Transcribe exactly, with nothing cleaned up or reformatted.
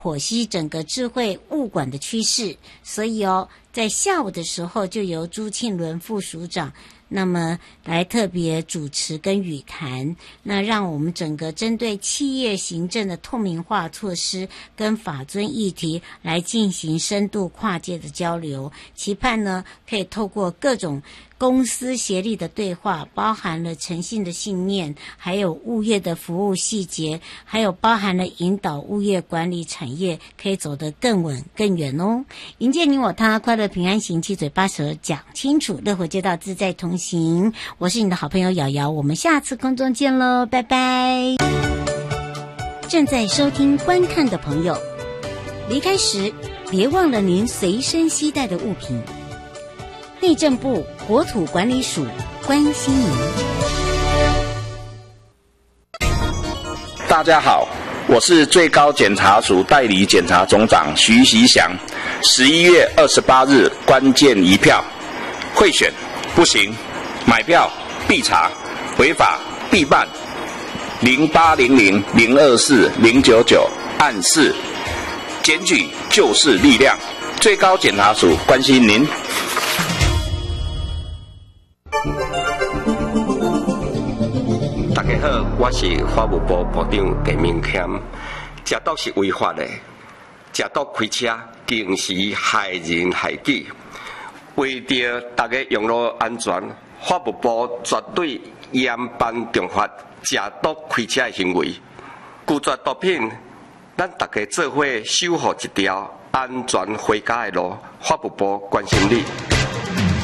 剖析整个智慧物管的趋势。所以哦，在下午的时候就由朱庆伦副署长那么来特别主持跟语谈，那让我们整个针对企业行政的透明化措施跟法遵议题来进行深度跨界的交流，期盼呢可以透过各种公司协力的对话，包含了诚信的信念，还有物业的服务细节，还有包含了引导物业管理产业可以走得更稳更远哦。迎接你我他，快乐平安行，七嘴八舌讲清楚，乐活街道自在同行。我是你的好朋友瑶瑶，我们下次空中见喽，拜拜。正在收听观看的朋友，离开时别忘了您随身携带的物品。内政部国土管理署关心您。 大家好，我是最高检察署代理检察总长徐习祥。十一月二十八日关键一票，贿选不行，买票必查，违法必办。零八零零零二四零九九案四，检举就是力量。最高检察署关心您。 大家好，我是法务部部长陈明谦。食毒是违法的，食毒开车更是害人害己。为着大家用路安全，法务部绝对严办重罚食毒开车的行为。拒绝毒品，咱大家做伙守护一条安全回家的路。法务部关心你。